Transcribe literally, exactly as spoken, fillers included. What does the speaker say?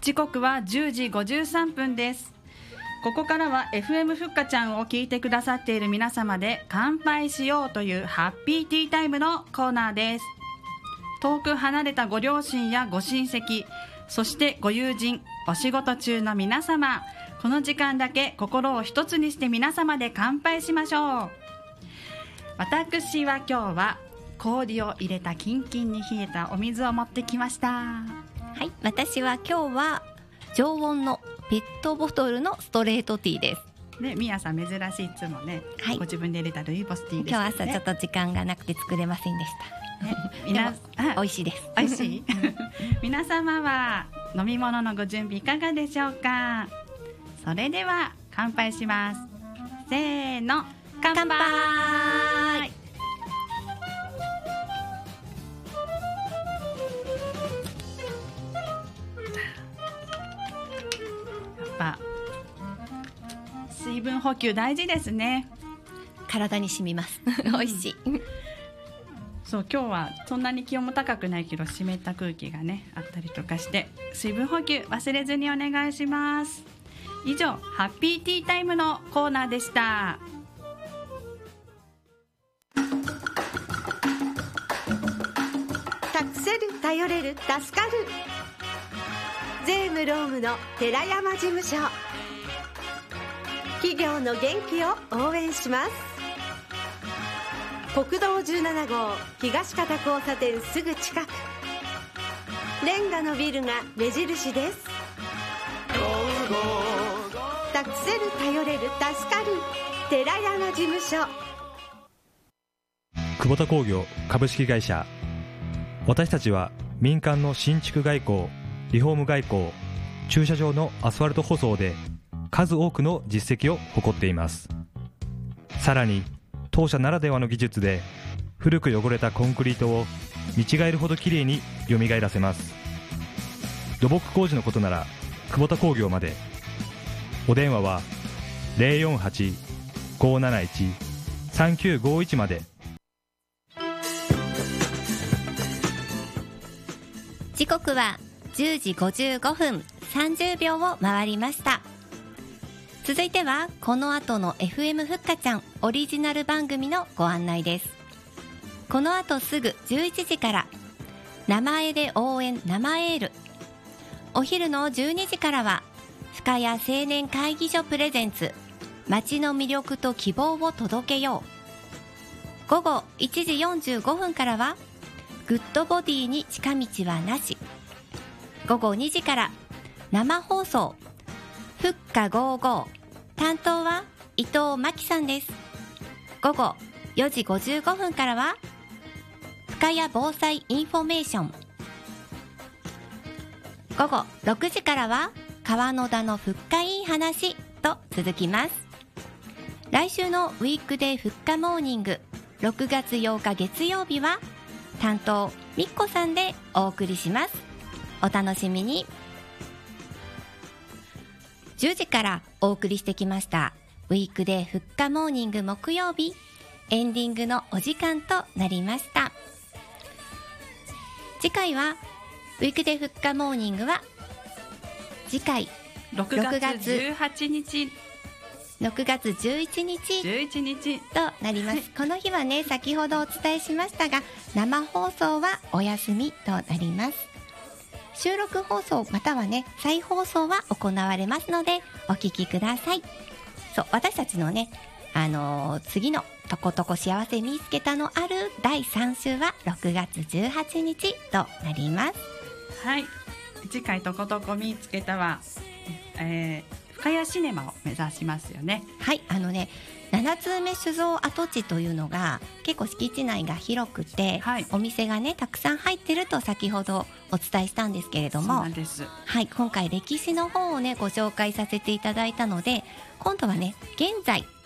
時刻はじゅうじごじゅうさんぷんです。ここからは エフエム ふっかちゃんを聞いてくださっている皆様で乾杯しようというハッピーティータイムのコーナーです。遠く離れたご両親やご親戚、そしてご友人、お仕事中の皆様、この時間だけ心を一つにして皆様で乾杯しましょう。私は今日は氷を入れたキンキンに冷えたお水を持ってきました。 はい、私は今日は常温のペットボトルのストレートティーです。 ね、みやさん珍しいいつもね、はい、ご自分で入れたルイボスティーです、ね、 今日朝ちょっと時間がなくて作れませんでした、ね、みな美味しいです。 美味しい皆様は飲み物のご準備いかがでしょうか。それでは乾杯します。せーの、乾杯。 乾杯。 水分補給大事ですね。 体に染みます美味しい、うん、 そう今日はそんなに気温も高くないけど湿った空気がねあったりとかして水分補給忘れずにお願いします。以上ハッピーティータイムのコーナーでした。 託せる、頼れる、助かる。税務労務の寺山事務所、企業の元気を応援します。国道じゅうななごう東方交差点すぐ近く、レンガのビルが目印です。託せる、頼れる、助かる。寺山事務所。 久保田工業株式会社。私たちは民間の新築外交、リフォーム外交、駐車場のアスファルト舗装で数多くの実績を誇っています。さらに当社ならではの技術で古く汚れたコンクリートを見違えるほどきれいによみがえらせます。土木工事のことなら久保田工業まで。お電話は ゼロよんはち ごーなないち さんきゅうごいち まで。 時刻はじゅうじごじゅうごふんさんじゅうびょうを回りました。続いてはこの後の エフエム ふっかちゃんオリジナル番組のご案内です。この後すぐじゅういちじから名前で応援生エール、お昼のじゅうにじからは深谷青年会議所プレゼンツ街の魅力と希望を届けよう。午後いちじよんじゅうごふんからはグッドボディに近道はなし。午後にじから生放送ふっかごーごー、担当は伊藤真希さんです。午後よじごじゅうごふんからは深谷防災インフォメーション。午後ろくじからは川野田のふっかいい話と続きます。来週のウィークデーふっかモーニングろくがつようか月曜日は担当みっこさんでお送りします。お楽しみに。じゅうじからお送りしてきましたウィークデーふっかモーニング木曜日、エンディングのお時間となりました。次回はウィークデーふっかモーニングは次回ろくがつじゅうはちにちろくがつじゅういちにちじゅういちにちとなります、はい、この日はね先ほどお伝えしましたが生放送はお休みとなります。収録放送またはね再放送は行われますのでお聞きください。そう私たちのねあのー、次のとことこ幸せ見つけたのあるだいさん週はろくがつじゅうはちにちとなります。 はい、次回とことこ見つけたは、えー、深谷シネマを目指しますよね。 はいあのねななつうめ酒造跡地というのが結構敷地内が広くて、はい、お店がねたくさん入ってると先ほどお伝えしたんですけれども、 そうなんです、 はい、今回歴史の方をねご紹介させていただいたので今度はね現在